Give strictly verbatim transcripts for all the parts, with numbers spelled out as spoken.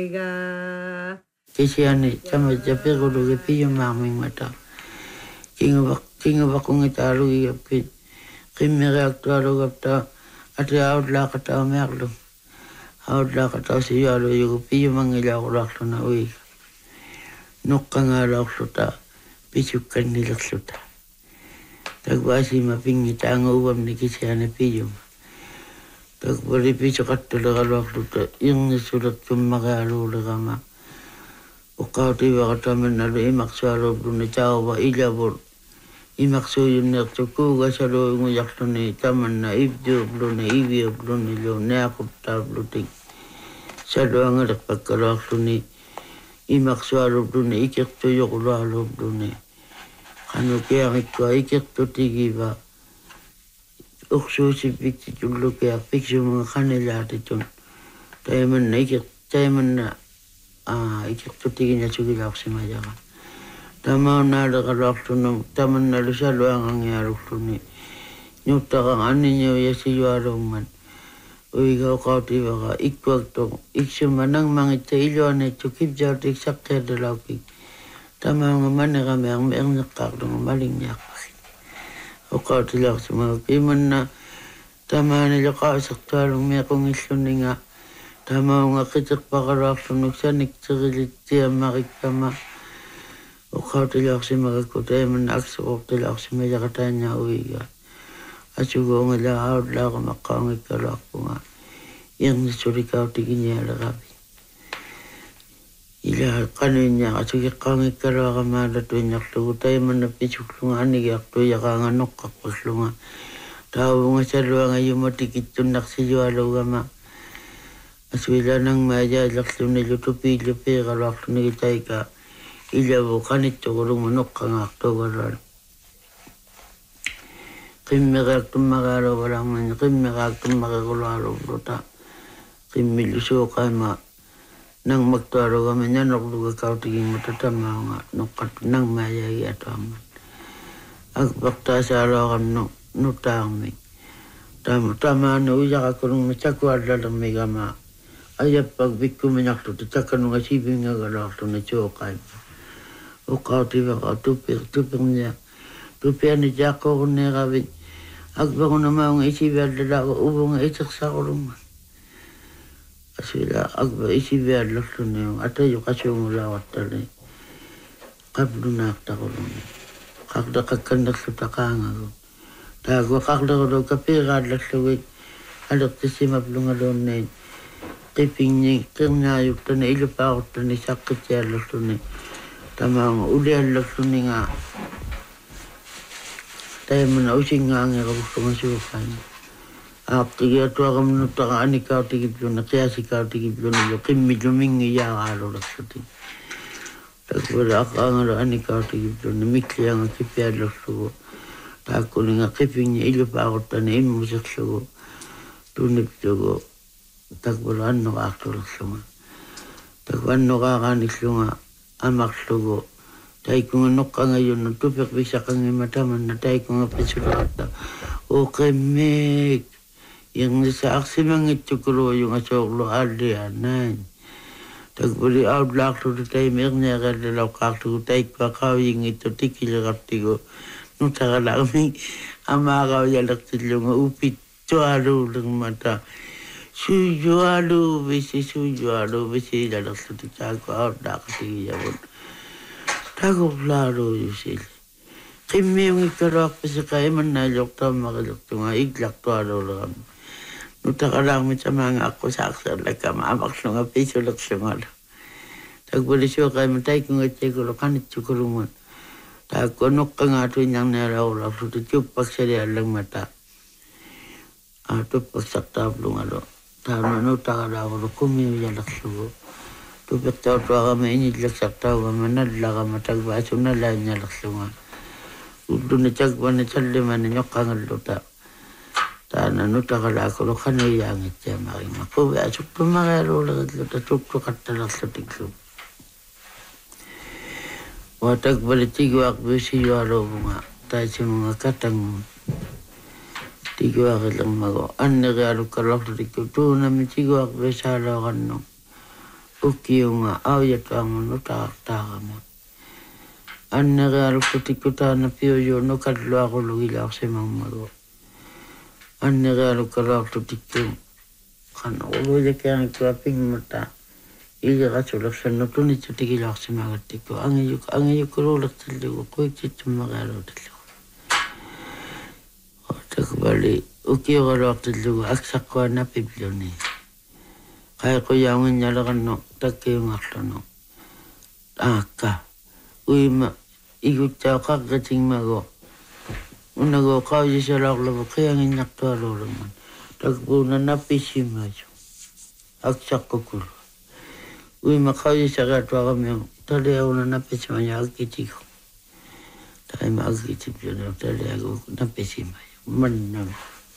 Omega. Kisiani chama jape gulu ke piyo maming mata. Kinga bak kinga bakungi talu iya pit. Kimme reaktu alu kapta ati out la kata merlu. Out la kata siya alu yugo piyo mangila ulaklu na ui. Nukanga laksuta pichukan nilaksuta. Tagbasi mapingi tanga uwam ni kisiani piyo. Tagbali pichukat tulakluta yung nisulat kumaga alu ulagama. Ukauti wakataman alu imaksuaro bluna chawa ilabur. Imaksuyo naksuku gasalo nguyaktuni taman na ibjo bluna ibyo bluna lo nakupta blutik. Salo angarak pagkalaktuni imaksuaro bluna ikikto yokulalo bluna. Kano kaya ikwa ikikto tigiba. Ukso si pikti tulo kaya pikso mga kanilati tun. Tayaman na ikik, tayaman na ah ikikto tiginya sugilak si majakan. Tama na nakalaksunong, tama na lusalo ang angyaruksunni. Nyuta kang ani niyo yasi yuarong man. Uy ikaw kauti baka ikwag tong iksumanang mangit sa iluan ay tukip jawt iksakter dalawkik. Tama nga man na kami ang mayang nakakdong maling yakakit. O kauti lang sa mga piman na tama nila kausaktualong may akong isluni nga. Tama nga kitak pakalaksunong sanik sa kilit siya makikama. Ukau tilak si makakutay man aksok tilak si majakatanya uwiga. Asugo nga lahat lang makangit kalak ko nga. Yang nasurikaw tigin niya lakabi. Ila kanin niya kasugik kangit kalak kamadato niya kutay man napisuk lunga anigak to yakang anok kakpas lunga. Tao nga sa luwa nga yumatikit tunak si jualo gama. Aswila nang maya lakso nilutupi lupi kalak nagitay ka. Ilabu kanit tukulong manok kang akto garan. Kimmigak tumagaro walang man, kimmigak tumagagularo bruta. Kimmiluso ka ma. Nang magtuaro kami niya, nakluga ka tiging matatama nga, nukat nang mayay at aman. Agbakta sa araw kam no, nutang mi. Tama, tama na uya ka kulong masakwad lang may gama. Ayat pagbik ko manakto, tatakan nga sibing nga galak to na chokay. O kauti baka tupir, tupir niya. Tupir ni Jaco ko niya kabit. Agba ko naman ang isibiyar dala ko, ubo nga isak sa kulungan. Kasi la, agba isibiyar lakso na yung atay yung kasi umulawat talay. Kablo na akta kulungan. Kakda kakandak sa takanga ko. Tago kakda ko daw kapirad lakso wik. Alak tisimap lunga doon na yun. Kiping niya, kirnayok ta na ilupakot ta na sakit siya lakso na yun. Tamang ulian laksuni nga. Tayo mo na using nga nga gusto nga sukan. Ak tiga to ka minuto ka ani ka tigip lo na kaya si ka tigip lo na kim medyo mingi ya alo laksuti. Tagwala ka nga ani ka tigip lo na mikya nga kipya laksugo. Tako nga kiping niya ilo pa ako tanay mo sa laksugo. Tunip sugo. Tagwala ano ka akto laksugo. Tagwala ano ka kanislo nga. Amak sugo. Tayo ko nga nuka ngayon, nagtupik bisa kang mataman na tayo ko nga pisulata. Okay, Meg. Yung nasa aksimang itukuro yung asoklo aldianan. Tagbuli out lakto na tayo mek niya kadalaw kakto tayo kakawing ito tikilakapti ko. Nung takalami, amakaw yalak sila nga upit tuwalo lang mata. Sujualo bisi sujualo bisi dalam satu cago out dak tiga pun. Tago laro yusil. Kimi yung ikarok pa sa kaya man na lok to makalok to nga iglak to alo lang. Nuta ka lang mit sa mga ako sa aksar lang ka maamak so nga piso lak so nga. Tagbali siya kaya matay ko nga tiyo ko kanit sukulungan. Tago nuk ka nga to yung naraw lang so tutupak sa lang mata. Ato pagsaktablo nga lo. Tama no takala ko kumi ya laksugo. Tupik taw to kami ini laksak taw kami nadla ka matagbaso na lang niya laksunga. Udo na chagwa na chaliman na nyok kangal luta. Tana no takala ko kanay yangit siya making makuwi. Asok pa makaro lagat luta tukto katalak sa tiglo. Watag balitigwak bisi yuaro bunga. Tayo sa mga katang tigwak ilang mago. An nagaro kalak sa tiglo. Tuho namin tigwak besala ka no. ukiunga au ya tuangono taaktaakama. Anna realo kutikuta na pio yo no kadlo ako lugila ako sa mamago. Anna realo kalo ako tiku. Kana ulo ya kaya nagtuaping mata. Ila katulak sa no tunit sa tigila ako sa mga tiku. Angayuk, angayuk kululak talo ko. Kuy chitum magalo talo. O takbali, ukiyo kalo ako talo. Aksak ko na piblo ni. Kaya ko yaungin niya lang no. Takay yung aklo no. Aka. Uy ma. Ikut tahu kak keting mago, unago kau je salak labo kaya nginyak tu alo laman, tak puna napi si maju, aksak kokul. Ui ma kau je salak tu agam yang tadi aku napi si maju akitiko, tapi ma akitip jono tadi aku napi si maju, mana,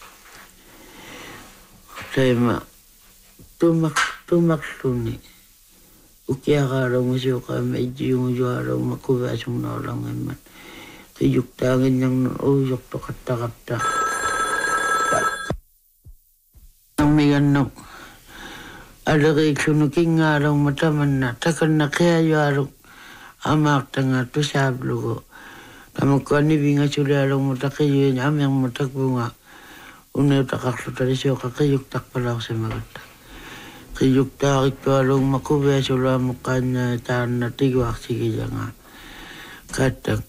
tapi ma tumak tumak suni. Ukia karo musyo ka medyo yung juara makubasong na lang man. Kayuk tangin yang uyok to kata-kata. Ang may ganok. Ada kay sunuking araw mataman na. Takan na kaya yuarok. Amak tanga to sablo ko. Tamang ko ni binga suli araw matakayo yun. Amang matakbunga. Unaw takaklo talisyo ka kayuk takpala ko sa magata. Kayuk tarik to along makubaya sula mukanya tan na tigwak sige nga katang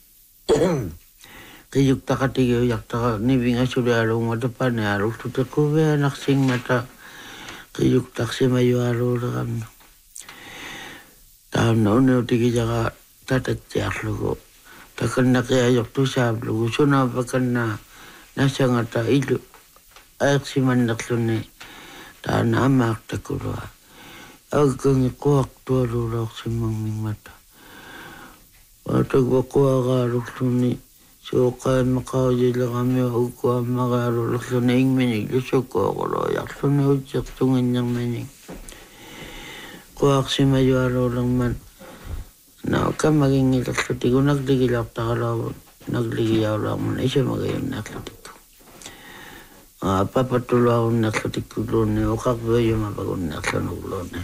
kayuk takatigaw yak taka nibinga sula along matapan na along tutakubaya naksing mata kayuk taksi mayo along rakam tahan na unaw tigi jaka tatatiak lugo takan na kaya yak to sab lugo suna bakan na nasa nga ta ilo ayak si mandaklo ni tahan amak takulwa. Agang kuak tua lulak si mangming mata. Matag bakwa karuk luni. So kaya makaw jila kami ukwa makarulak luni ing minig. Luso ko ako loyak luni ujak tungin niyang minig. Kuak si mayo arulang man. Na ka maging ilak luti ko nagligilak takalaw. Nagligilaw lang man. Isa magayon nakluti. Ah, papatuloy ako nakatikulo ni o kakbayo mapagod nakanulo ni.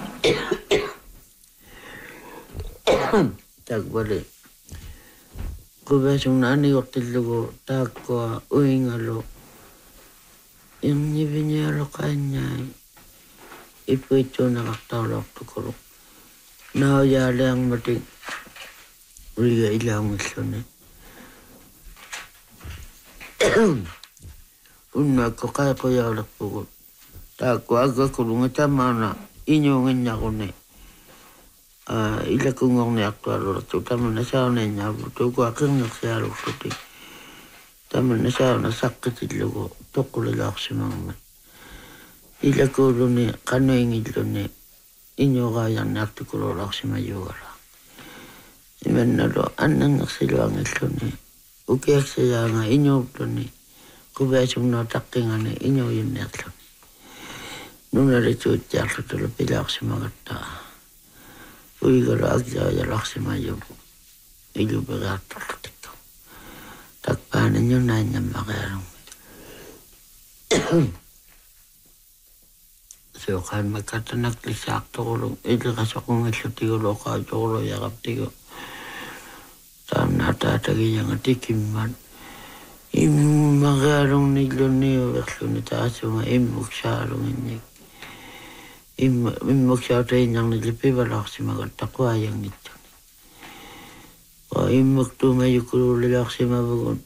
Tagbali. Kubasong nani ko tilugo takwa uingalo. Yung nibinyaro kanya ipo ito nakatawlak tukuro. Nauyali ang matig uliga ilang ito ni. Unna ko kaya ko yawak pukul. Tako aga kulunga tama na inyongin niya ko ni. Ila kungong ni akto alor. Tama na siya na niya. Buto ko akang naksiyalo ko. Tama na siya na sakit ilo ko. Tukulila ako si mga. Ila kulo ni kano ingilo ni. Inyo kaya na akto kulo ako si mayugara. Iman na lo anang naksiluang ilo ni. Ukiyak siya nga inyo ito ni. Kubasong na takingan ni inyo yun netlo. Nung narito tiyaklo tulo pila ako si magata. Uy garo agya ako si mayo. Ilo bagato tiko. Takpanan yun na niya makarang. So kan magkatanak lisak to kulong. Ilo kasi kung ilo tiko lo ka kulo yakap tiko. Saan natatagin yung atikiman. Im magarong nilo niyo waklo ni taso nga imok siya arong inyik. Imok siya tayo niyang nilipi balak si magatakwayang nito. O imok tumayo kululak si mabagon.